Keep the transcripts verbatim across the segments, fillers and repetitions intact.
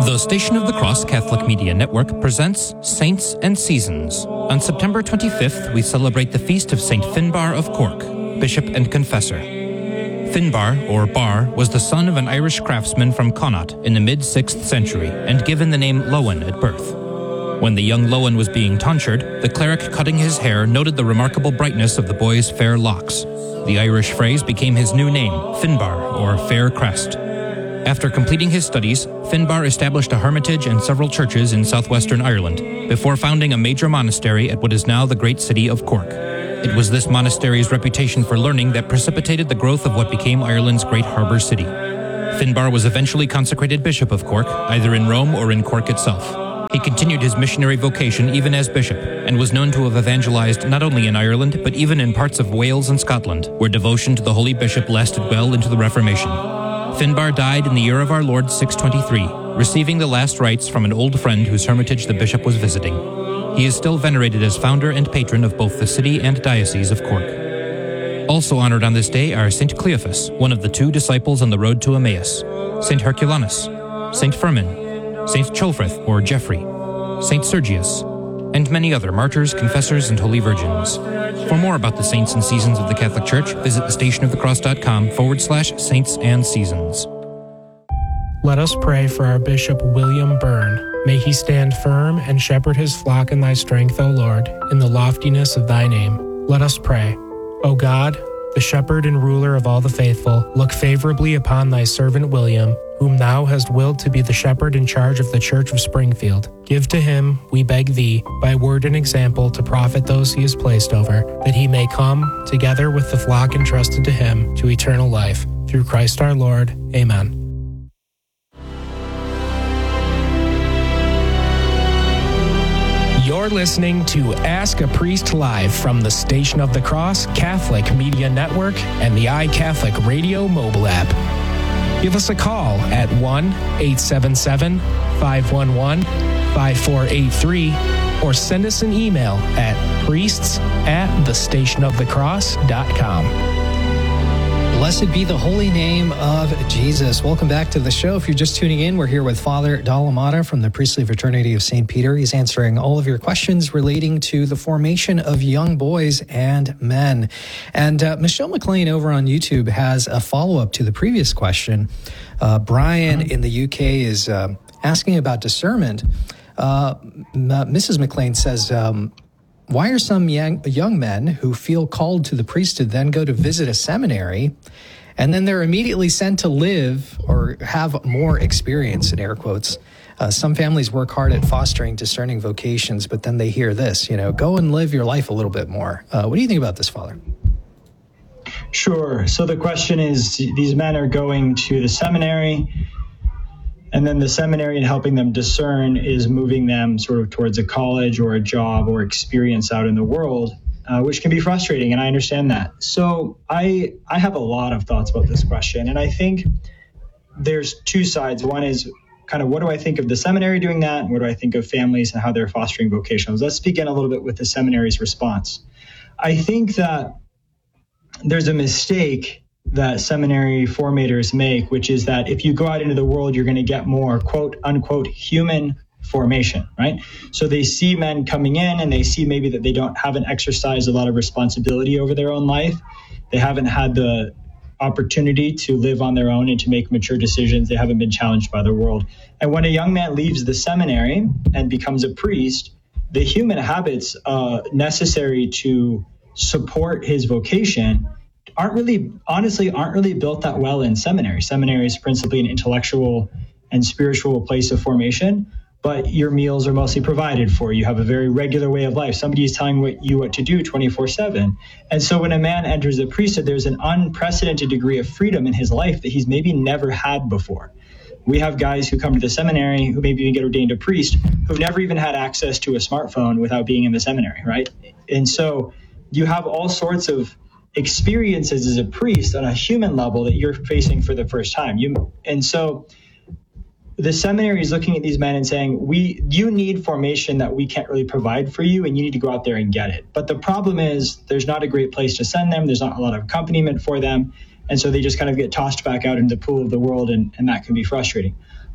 The Station of the Cross Catholic Media Network presents Saints and Seasons. On September twenty-fifth, we celebrate the feast of Saint Finbar of Cork, Bishop and Confessor. Finbar, or Bar, was the son of an Irish craftsman from Connaught in the mid-sixth century and given the name Lowen at birth. When the young Lowen was being tonsured, the cleric cutting his hair noted the remarkable brightness of the boy's fair locks. The Irish phrase became his new name, Finbar, or Fair Crest. After completing his studies, Finbar established a hermitage and several churches in southwestern Ireland, before founding a major monastery at what is now the great city of Cork. It was this monastery's reputation for learning that precipitated the growth of what became Ireland's great harbour city. Finbar was eventually consecrated Bishop of Cork, either in Rome or in Cork itself. He continued his missionary vocation even as bishop, and was known to have evangelized not only in Ireland, but even in parts of Wales and Scotland, where devotion to the holy bishop lasted well into the Reformation. Finbar died in the year of our Lord six twenty-three, receiving the last rites from an old friend whose hermitage the bishop was visiting. He is still venerated as founder and patron of both the city and diocese of Cork. Also honored on this day are Saint Cleophas, one of the two disciples on the road to Emmaus, Saint Herculanus, Saint Firmin, Saint Ceolfrith or Geoffrey, Saint Sergius, and many other martyrs, confessors, and holy virgins. For more about the saints and seasons of the Catholic Church, visit thestationofthecross.com forward slash saints and seasons. Let us pray for our Bishop William Byrne. May he stand firm and shepherd his flock in thy strength, O Lord, in the loftiness of thy name. Let us pray. O God, the shepherd and ruler of all the faithful, look favorably upon thy servant William, whom thou hast willed to be the shepherd in charge of the Church of Springfield. Give to him, we beg thee, by word and example to profit those he has placed over, that he may come, together with the flock entrusted to him, to eternal life. Through Christ our Lord. Amen. You're listening to Ask a Priest Live from the Station of the Cross Catholic Media Network and the iCatholic Radio mobile app. Give us a call at one eight seven seven, five one one, five four eight three or send us an email at priests at thestationofthecross.com. Blessed be the holy name of Jesus. Welcome back to the show. If you're just tuning in, we're here with Father Dalamata from the Priestly Fraternity of Saint Peter. He's answering all of your questions relating to the formation of young boys and men. And uh, Michelle McLean over on YouTube has a follow-up to the previous question. Uh, Brian in the U K is uh, asking about discernment. Uh, Missus McLean says, um, why are some young, young men who feel called to the priesthood then go to visit a seminary and then they're immediately sent to live or have more experience, in air quotes? Uh, some families work hard at fostering discerning vocations, but then they hear this, you know, go and live your life a little bit more. Uh, what do you think about this, Father? Sure. So the question is, these men are going to the seminary, and then the seminary and helping them discern is moving them sort of towards a college or a job or experience out in the world, uh, which can be frustrating. And I understand that. So I I have a lot of thoughts about this question. And I think there's two sides. One is kind of what do I think of the seminary doing that? And what do I think of families and how they're fostering vocationals? Let's begin a little bit with the seminary's response. I think that there's a mistake that seminary formators make, which is that if you go out into the world, you're going to get more quote unquote human formation, right? So they see men coming in and they see maybe that they don't haven't exercised a lot of responsibility over their own life. They haven't had the opportunity to live on their own and to make mature decisions. They haven't been challenged by the world. And when a young man leaves the seminary and becomes a priest, the human habits uh, necessary to support his vocation aren't really, honestly, aren't really built that well in seminary. Seminary is principally an intellectual and spiritual place of formation, but your meals are mostly provided for. You have a very regular way of life. Somebody is telling what you what to do twenty-four seven. And so when a man enters the priesthood, there's an unprecedented degree of freedom in his life that he's maybe never had before. We have guys who come to the seminary who maybe even get ordained a priest who've never even had access to a smartphone without being in the seminary, right? And so you have all sorts of experiences as a priest on a human level that you're facing for the first time. You and so the seminary is looking at these men and saying, we you need formation that we can't really provide for you, and you need to go out there and get it. But the problem is there's not a great place to send them. There's not a lot of accompaniment for them. And so they just kind of get tossed back out into the pool of the world, and, and that can be frustrating.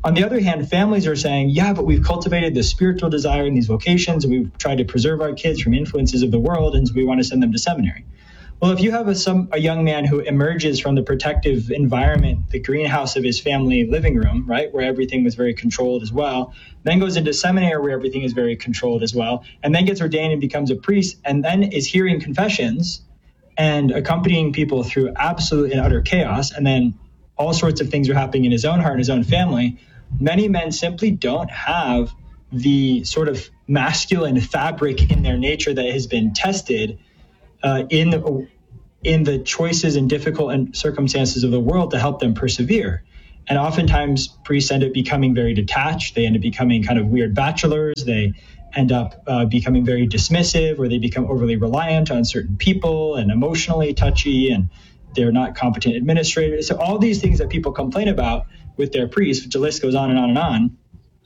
On the other hand, families are saying, yeah, but we've cultivated this spiritual desire in these vocations, and we've tried to preserve our kids from influences of the world, and so we want to send them to seminary. Well, if you have a, some, a young man who emerges from the protective environment, the greenhouse of his family living room, right, where everything was very controlled as well, then goes into seminary where everything is very controlled as well, and then gets ordained and becomes a priest, and then is hearing confessions and accompanying people through absolute and utter chaos, and then all sorts of things are happening in his own heart and his own family, many men simply don't have the sort of masculine fabric in their nature that has been tested uh, in the, in the choices and difficult circumstances of the world to help them persevere. And oftentimes priests end up becoming very detached. They end up becoming kind of weird bachelors. They end up uh, becoming very dismissive, or they become overly reliant on certain people and emotionally touchy, and they're not competent administrators. So all these things that people complain about with their priests, which the list goes on and on and on,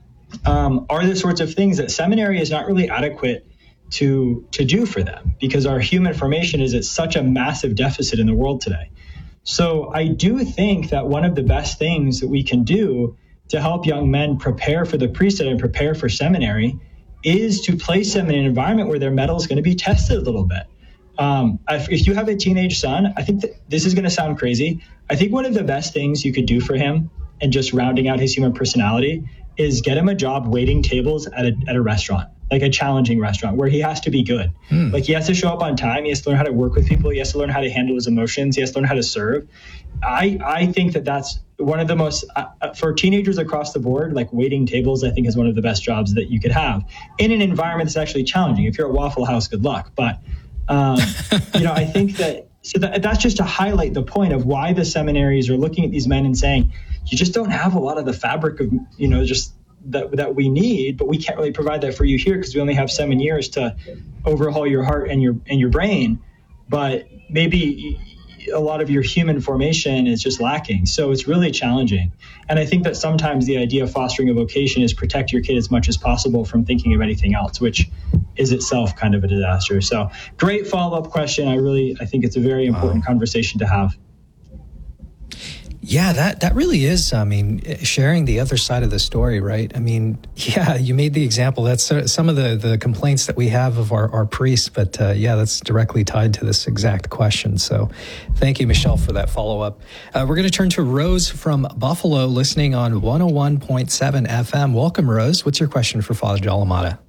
um, are the sorts of things that seminary is not really adequate to to do for them, because our human formation is at such a massive deficit in the world today. So I do think that one of the best things that we can do to help young men prepare for the priesthood and prepare for seminary is to place them in an environment where their mettle is going to be tested a little bit. Um, if, if you have a teenage son, I think that this is going to sound crazy. I think one of the best things you could do for him, and just rounding out his human personality, is get him a job waiting tables at a, at a restaurant, like a challenging restaurant where he has to be good. Mm. Like he has to show up on time. He has to learn how to work with people. He has to learn how to handle his emotions. He has to learn how to serve. I, I think that that's one of the most, uh, for teenagers across the board, like waiting tables, I think is one of the best jobs that you could have in an environment that's actually challenging. If you're at Waffle House, good luck. But, um, you know, I think that, so that, that's just to highlight the point of why the seminaries are looking at these men and saying, you just don't have a lot of the fabric of, you know, just that that we need, but we can't really provide that for you here because we only have seven years to overhaul your heart and your and your brain. But maybe a lot of your human formation is just lacking. So it's really challenging. And I think that sometimes the idea of fostering a vocation is protect your kid as much as possible from thinking of anything else, which is itself kind of a disaster. So great follow-up question. I really, I think it's a very important wow. conversation to have. Yeah, that, that really is, I mean, sharing the other side of the story, right? I mean, yeah, you made the example. That's uh, some of the, the complaints that we have of our, our priests, but uh, yeah, that's directly tied to this exact question. So thank you, Michelle, for that follow-up. Uh, we're going to turn to Rose from Buffalo, listening on one oh one point seven F M. Welcome, Rose. What's your question for Father Dalamada?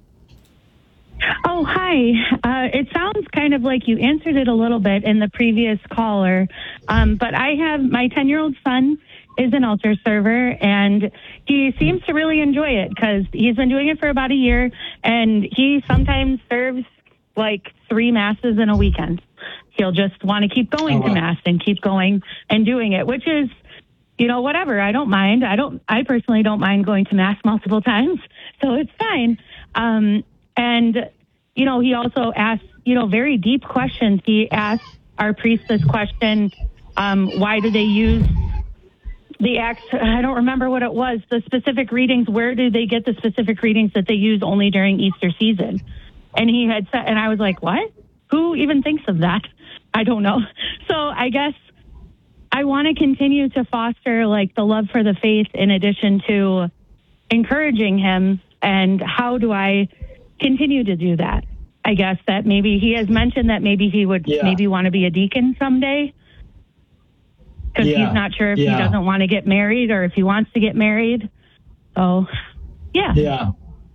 Oh, hi. Uh, it sounds kind of like you answered it a little bit in the previous caller, um, but I have my ten-year-old son is an altar server, and he seems to really enjoy it because he's been doing it for about a year, and he sometimes serves like three masses in a weekend. He'll just want to keep going oh, wow. to mass and keep going and doing it, which is, you know, whatever. I don't mind. I don't. I personally don't mind going to mass multiple times, so it's fine. Um, And, you know, he also asked, you know, very deep questions. He asked our priest this question, um, why do they use the Acts? I don't remember what it was, the specific readings. Where do they get the specific readings that they use only during Easter season? And he had said, and I was like, what? Who even thinks of that? I don't know. So I guess I want to continue to foster, like, the love for the faith in addition to encouraging him. And how do I continue to do that? I guess that maybe he has mentioned that maybe he would yeah. maybe want to be a deacon someday because yeah. he's not sure if yeah. he doesn't want to get married or if he wants to get married. So, yeah. Yeah.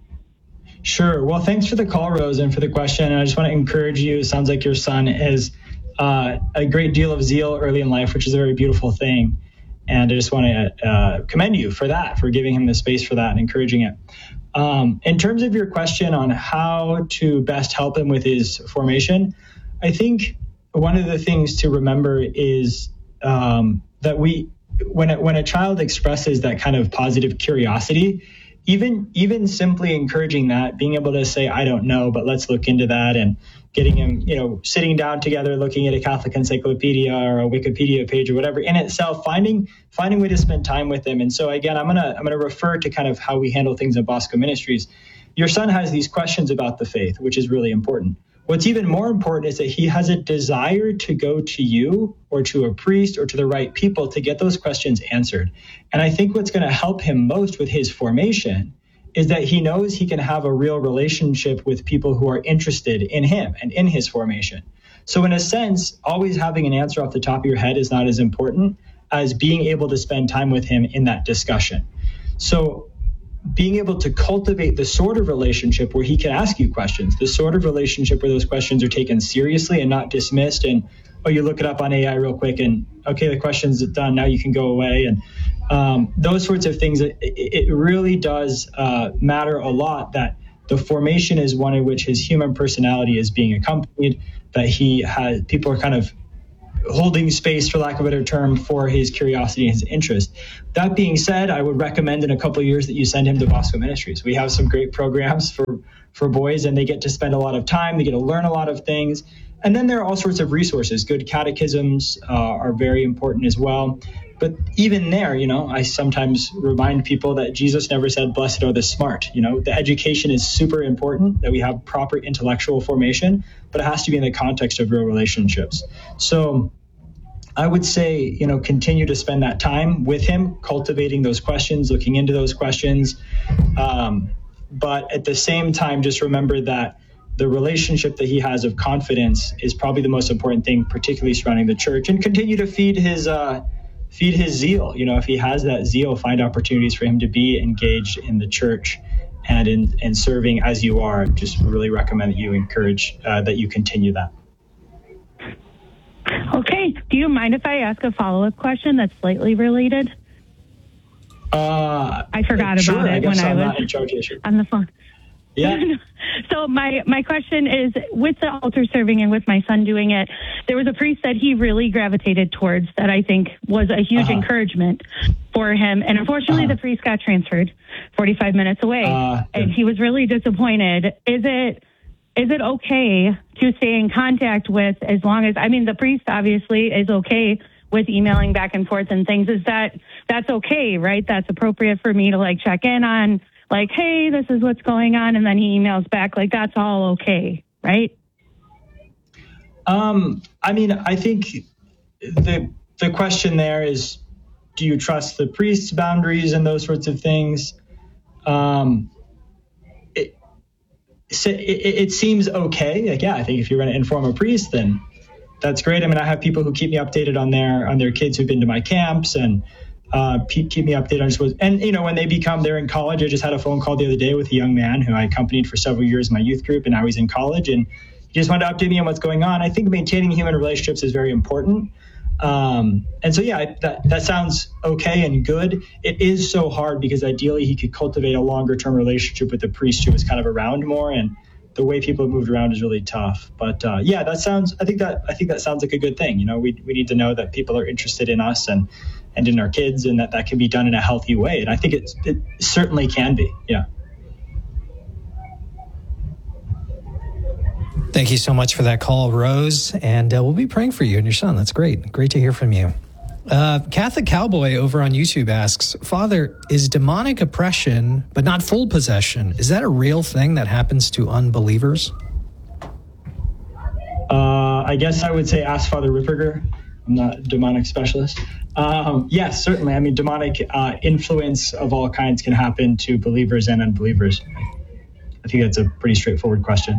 Sure. Well, thanks for the call, Rose, and for the question. And I just want to encourage you. It sounds like your son has uh, a great deal of zeal early in life, which is a very beautiful thing. And I just want to uh, commend you for that, for giving him the space for that and encouraging it. Um, in terms of your question on how to best help him with his formation, I think one of the things to remember is um, that we, when a, when a child expresses that kind of positive curiosity, even even simply encouraging that, being able to say, I don't know, but let's look into that, and getting him, you know, sitting down together, looking at a Catholic encyclopedia or a Wikipedia page or whatever, in itself, finding finding a way to spend time with him. And so again, I'm gonna I'm gonna refer to kind of how we handle things at Bosco Ministries. Your son has these questions about the faith, which is really important. What's even more important is that he has a desire to go to you or to a priest or to the right people to get those questions answered. And I think what's going to help him most with his formation is that he knows he can have a real relationship with people who are interested in him and in his formation. So in a sense, always having an answer off the top of your head is not as important as being able to spend time with him in that discussion. So being able to cultivate the sort of relationship where he can ask you questions, the sort of relationship where those questions are taken seriously and not dismissed. And, oh, you look it up on A I real quick and, okay, the question's done. Now you can go away. And um, those sorts of things, it, it really does uh, matter a lot that the formation is one in which his human personality is being accompanied, that he has, people are kind of holding space, for lack of a better term, for his curiosity and his interest. That being said, I would recommend in a couple of years that you send him to Bosco Ministries. We have some great programs for, for boys, and they get to spend a lot of time. They get to learn a lot of things. And then there are all sorts of resources. Good catechisms uh, are very important as well. But even there, you know, I sometimes remind people that Jesus never said, blessed are the smart. You know, the education is super important, that we have proper intellectual formation, but it has to be in the context of real relationships. So I would say, you know, continue to spend that time with him, cultivating those questions, looking into those questions. Um, but at the same time, just remember that the relationship that he has of confidence is probably the most important thing, particularly surrounding the church, and continue to feed his uh, feed his zeal. You know, if he has that zeal, find opportunities for him to be engaged in the church and in, in serving as you are. Just really recommend that you encourage uh, that you continue that. Okay. Do you mind if I ask a follow-up question that's slightly related? Uh, I forgot sure, about it I guess when I'm I not was in charge of it. on the phone. Yeah. So my, my question is, with the altar serving and with my son doing it, there was a priest that he really gravitated towards that I think was a huge uh-huh. encouragement for him. And unfortunately, uh-huh. the priest got transferred forty-five minutes away, uh, and he was really disappointed. Is it is it okay to stay in contact with, as long as, I mean, the priest obviously is okay with emailing back and forth and things. Is that, that's okay, right? That's appropriate for me to like check in on, like, hey, this is what's going on. And then he emails back, like, that's all okay, right? Um, I mean, I think the the question there is, do you trust the priest's boundaries and those sorts of things? Um, it, it, it seems okay. Like, yeah, I think if you're going to inform a priest, then that's great. I mean, I have people who keep me updated on their on their kids who've been to my camps and uh, keep me updated on suppose. And, you know, when they become, they're in college. I just had a phone call the other day with a young man who I accompanied for several years in my youth group, and now he's in college, and he just wanted to update me on what's going on. I think maintaining human relationships is very important. Um, and so, yeah, that, that sounds okay and good. It is so hard because ideally he could cultivate a longer term relationship with the priest who is kind of around more, and the way people have moved around is really tough. But uh, yeah, that sounds, I think that, I think that sounds like a good thing. You know, we, we need to know that people are interested in us and, and in our kids, and that that can be done in a healthy way. And I think it, it certainly can be. Yeah. Thank you so much for that call, Rose. And uh, we'll be praying for you and your son. That's great. Great to hear from you. Uh, Catholic Cowboy over on YouTube asks, Father, is demonic oppression, but not full possession, is that a real thing that happens to unbelievers? Uh, I guess I would say ask Father Ripperger. I'm not a demonic specialist. Um, yes, certainly. I mean, demonic uh, influence of all kinds can happen to believers and unbelievers. I think that's a pretty straightforward question.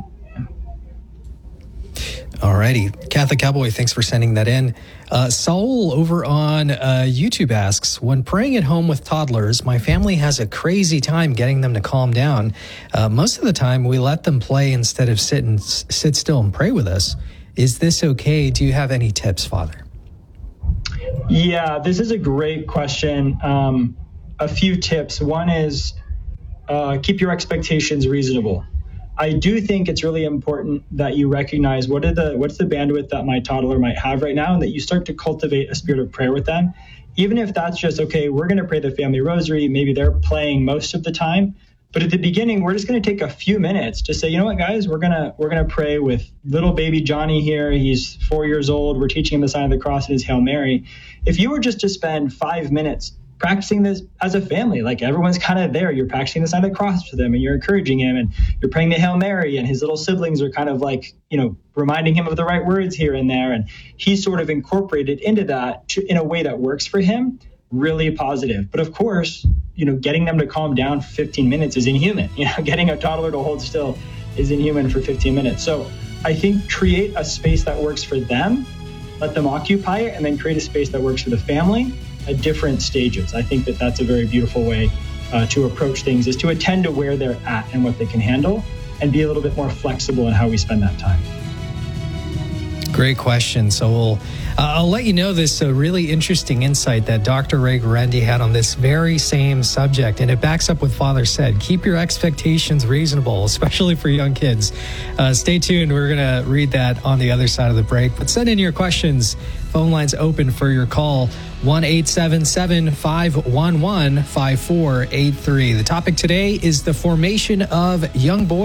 Alrighty. Catholic Cowboy, thanks for sending that in. Uh, Saul over on uh, YouTube asks, when praying at home with toddlers, my family has a crazy time getting them to calm down. Uh, most of the time, we let them play instead of sit and sit still and pray with us. Is this okay? Do you have any tips, Father? Yeah, this is a great question. Um, a few tips. One is uh, keep your expectations reasonable. I do think it's really important that you recognize what are the what's the bandwidth that my toddler might have right now, and that you start to cultivate a spirit of prayer with them. Even if that's just, okay, we're going to pray the family rosary, maybe they're playing most of the time, but at the beginning, we're just going to take a few minutes to say, you know what, guys, we're going to we're going to pray with little baby Johnny here. He's four years old. We're teaching him the sign of the cross and his Hail Mary. If you were just to spend five minutes practicing this as a family. Like everyone's kind of there. You're practicing the sign of the cross for them and you're encouraging him and you're praying the Hail Mary, and his little siblings are kind of like, you know, reminding him of the right words here and there. And he's sort of incorporated into that to, in a way that works for him, really positive. But of course, you know, getting them to calm down for fifteen minutes is inhuman. You know, getting a toddler to hold still is inhuman for fifteen minutes. So I think create a space that works for them, let them occupy it, and then create a space that works for the family at different stages. I think that that's a very beautiful way uh, to approach things, is to attend to where they're at and what they can handle and be a little bit more flexible in how we spend that time. Great question. So we'll, uh, I'll let you know this uh, really interesting insight that Doctor Ray Guarendi had on this very same subject, and it backs up what Father said. Keep your expectations reasonable, especially for young kids. Uh, stay tuned. We're going to read that on the other side of the break. But send in your questions. Phone lines open for your call. one eight seven seven, five one one, five four eight three. The topic today is the formation of young boys.